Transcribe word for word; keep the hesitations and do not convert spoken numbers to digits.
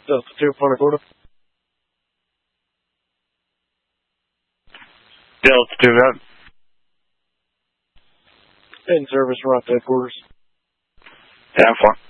Delta two, Punta Gorda. Delta two, out. In service, right to headquarters. Yeah, I'm fine.